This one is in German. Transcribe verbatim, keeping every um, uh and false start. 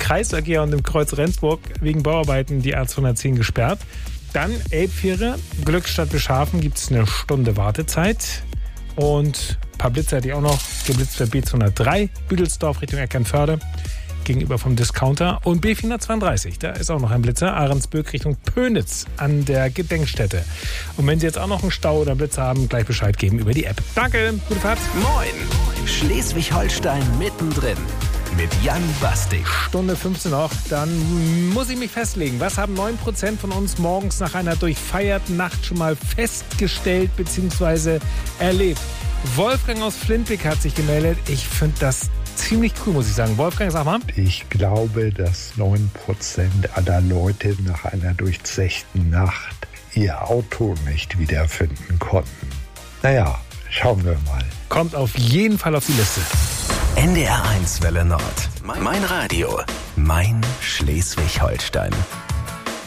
Kreisverkehr und im Kreuz Rendsburg wegen Bauarbeiten die A zweihundertzehn gesperrt. Dann Elbfähre, Glückstadt Beschafen gibt es eine Stunde Wartezeit. Und ein paar Blitze hatte ich auch noch. Geblitzt wird B zweihundertdrei, Büdelsdorf Richtung Eckernförde, gegenüber vom Discounter. Und B vierhundertzweiunddreißig, da ist auch noch ein Blitzer, Ahrensböck Richtung Pönitz an der Gedenkstätte. Und wenn Sie jetzt auch noch einen Stau oder Blitzer haben, gleich Bescheid geben über die App. Danke, gute Fahrt. Moin, Schleswig-Holstein mittendrin mit Jan Bastik. Stunde fünfzehn noch, dann muss ich mich festlegen. Was haben neun Prozent von uns morgens nach einer durchfeierten Nacht schon mal festgestellt bzw. erlebt? Wolfgang aus Flintwick hat sich gemeldet. Ich finde das ziemlich cool, muss ich sagen. Wolfgang, sag mal. Ich glaube, dass neun Prozent aller Leute nach einer durchzechten Nacht ihr Auto nicht wiederfinden konnten. Naja, schauen wir mal. Kommt auf jeden Fall auf die Liste. N D R eins Welle Nord. Mein Radio. Mein Schleswig-Holstein.